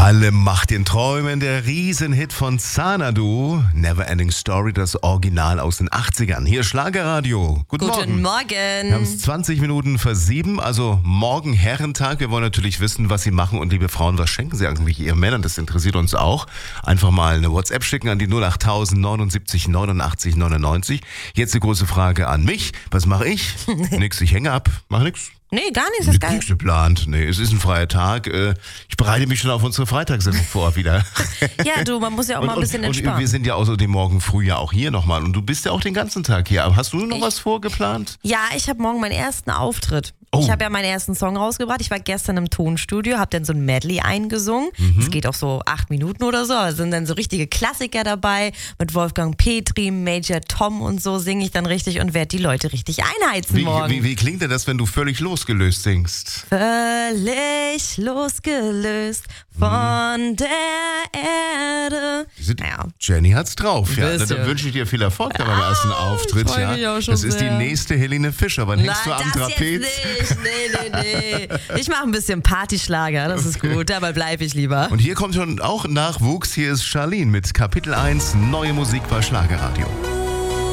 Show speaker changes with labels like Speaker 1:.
Speaker 1: Alle Macht den Träumen, der Riesenhit von Xanadu, Neverending Story, das Original aus den 80ern. Hier Schlagerradio. Guten Morgen. Wir haben es 20 Minuten vor 7, also morgen Herrentag. Wir wollen natürlich wissen, was Sie machen und liebe Frauen, was schenken Sie eigentlich Ihren Männern? Das interessiert uns auch. Einfach mal eine WhatsApp schicken an die 08000 79 89 99. Jetzt die große Frage an mich. Was mache ich? Nix, ich hänge ab. Mach nix.
Speaker 2: Nee, gar nicht, das ist geil.
Speaker 1: Nichts geplant. Nee, es ist ein freier Tag. Ich bereite mich schon auf unsere Freitagssendung vor wieder.
Speaker 2: Ja, du, man muss ja auch mal ein bisschen entspannen.
Speaker 1: Und wir sind ja außerdem morgen früh ja auch hier nochmal. Und du bist ja auch den ganzen Tag hier. Aber hast du noch was vorgeplant?
Speaker 2: Ja, ich habe morgen meinen ersten Auftritt.
Speaker 1: Oh.
Speaker 2: Ich habe ja meinen ersten Song rausgebracht. Ich war gestern im Tonstudio, habe dann so ein Medley eingesungen. Es geht auch so 8 Minuten oder so. Da sind dann so richtige Klassiker dabei. Mit Wolfgang Petri, Major Tom und so singe ich dann richtig und werde die Leute richtig einheizen morgen.
Speaker 1: Wie klingt denn das, wenn du völlig losgelöst singst?
Speaker 2: Völlig losgelöst von der Erde.
Speaker 1: Naja. Jenny hat's drauf. Ja. Dann wünsche ich dir viel Erfolg beim ersten Auftritt.
Speaker 2: Ich freu mich auch schon
Speaker 1: das ist
Speaker 2: sehr.
Speaker 1: die nächste Helene Fischer. Wann hängst du am Trapez?
Speaker 2: Nee. Ich mache ein bisschen Partyschlager, das ist gut. Dabei bleibe ich lieber.
Speaker 1: Und hier kommt schon auch Nachwuchs. Hier ist Charlene mit Kapitel 1, neue Musik bei Schlagerradio.